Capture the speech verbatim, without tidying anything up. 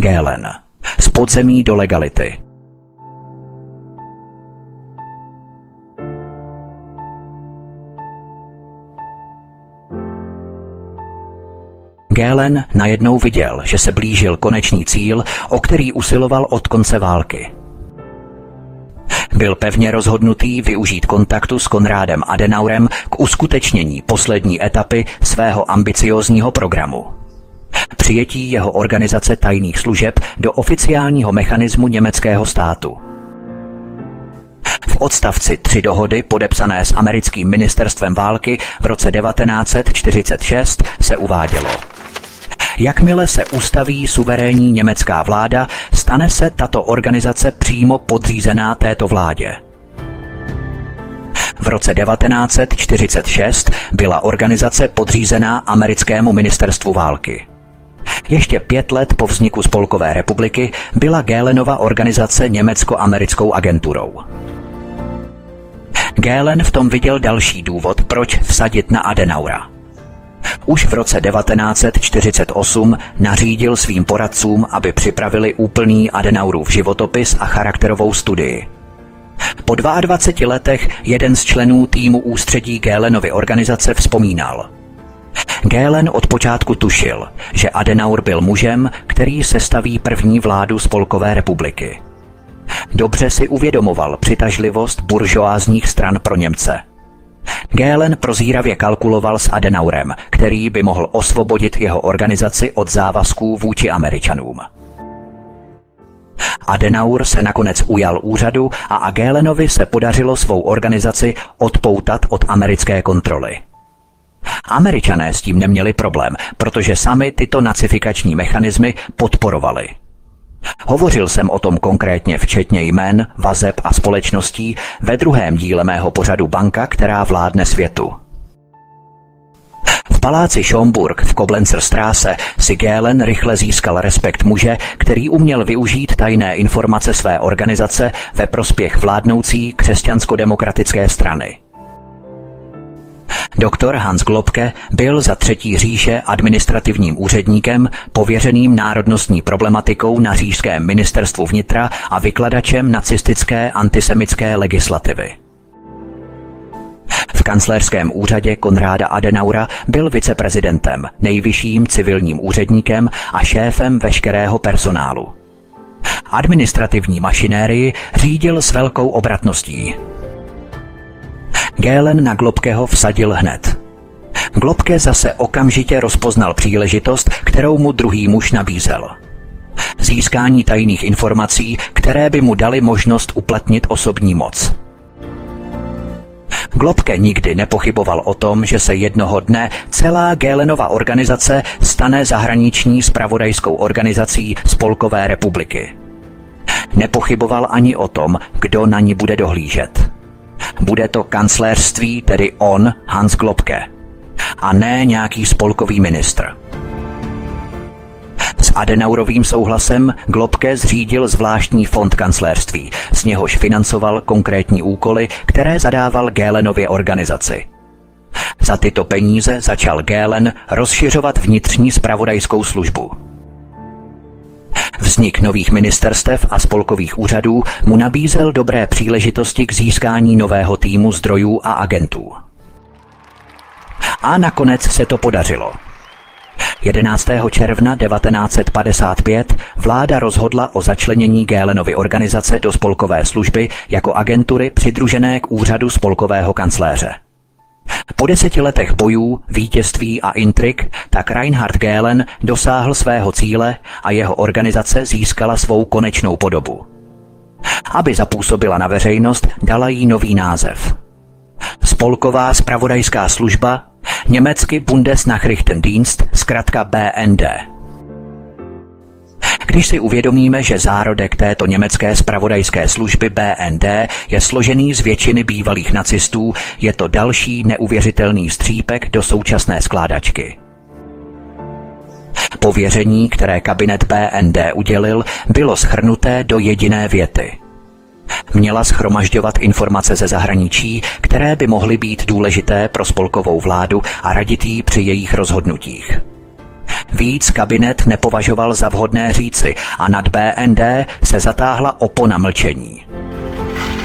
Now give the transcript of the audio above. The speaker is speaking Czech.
Gehlen. Z podzemí do legality. Gehlen najednou viděl, že se blížil konečný cíl, o který usiloval od konce války. Byl pevně rozhodnutý využít kontaktu s Konrádem Adenaurem k uskutečnění poslední etapy svého ambiciózního programu. Přijetí jeho organizace tajných služeb do oficiálního mechanismu německého státu. V odstavci tři dohody podepsané s americkým ministerstvem války v roce devatenáct set čtyřicet šest se uvádělo: jakmile se ustaví suverénní německá vláda, stane se tato organizace přímo podřízená této vládě. V roce devatenáct set čtyřicet šest byla organizace podřízená americkému ministerstvu války. Ještě pět let po vzniku Spolkové republiky byla Gehlenova organizace německo-americkou agenturou. Gehlen v tom viděl další důvod, proč vsadit na Adenaura. Už v roce devatenáct set čtyřicet osm nařídil svým poradcům, aby připravili úplný Adenaurův životopis a charakterovou studii. Po dvaadvaceti letech jeden z členů týmu ústředí Gehlenovy organizace vzpomínal: Gehlen od počátku tušil, že Adenaur byl mužem, který sestaví první vládu Spolkové republiky. Dobře si uvědomoval přitažlivost buržoázních stran pro Němce. Gehlen prozíravě kalkuloval s Adenaurem, který by mohl osvobodit jeho organizaci od závazků vůči Američanům. Adenaur se nakonec ujal úřadu a Gehlenovi se podařilo svou organizaci odpoutat od americké kontroly. Američané s tím neměli problém, protože sami tyto nacifikační mechanismy podporovali. Hovořil jsem o tom konkrétně včetně jmen, vazeb a společností ve druhém díle mého pořadu Banka, která vládne světu. V paláci Schomburg v Koblenzer Straße si Gehlen rychle získal respekt muže, který uměl využít tajné informace své organizace ve prospěch vládnoucí křesťansko-demokratické strany. Doktor Hans Globke byl za Třetí říše administrativním úředníkem pověřeným národnostní problematikou na říšském ministerstvu vnitra a vykladačem nacistické antisemitské legislativy. V kancléřském úřadě Konráda Adenaura byl viceprezidentem, nejvyšším civilním úředníkem a šéfem veškerého personálu. Administrativní mašinérii řídil s velkou obratností. Gehlen na Globkeho vsadil hned. Globke zase okamžitě rozpoznal příležitost, kterou mu druhý muž nabízel. Získání tajných informací, které by mu dali možnost uplatnit osobní moc. Globke nikdy nepochyboval o tom, že se jednoho dne celá Gehlenova organizace stane zahraniční zpravodajskou organizací Spolkové republiky. Nepochyboval ani o tom, kdo na ní bude dohlížet. Bude to kancléřství, tedy on, Hans Globke, a ne nějaký spolkový ministr. S Adenaurovým souhlasem Globke zřídil zvláštní fond kancléřství, z něhož financoval konkrétní úkoly, které zadával Gehlenově organizaci. Za tyto peníze začal Gehlen rozšiřovat vnitřní zpravodajskou službu. Vznik nových ministerstev a spolkových úřadů mu nabízel dobré příležitosti k získání nového týmu zdrojů a agentů. A nakonec se to podařilo. jedenáctého června devatenáct set padesát pět vláda rozhodla o začlenění Gehlenovy organizace do spolkové služby jako agentury přidružené k úřadu spolkového kancléře. Po deseti letech bojů, vítězství a intrik tak Reinhard Gehlen dosáhl svého cíle a jeho organizace získala svou konečnou podobu. Aby zapůsobila na veřejnost, dala jí nový název. Spolková zpravodajská služba, německy Bundesnachrichtendienst, zkratka B N D. Když si uvědomíme, že zárodek této německé zpravodajské služby B N D je složený z většiny bývalých nacistů, je to další neuvěřitelný střípek do současné skládačky. Pověření, které kabinet B N D udělil, bylo shrnuté do jediné věty. Měla shromažďovat informace ze zahraničí, které by mohly být důležité pro spolkovou vládu a radit jí při jejich rozhodnutích. Víc kabinet nepovažoval za vhodné říci a nad B N D se zatáhla opona mlčení.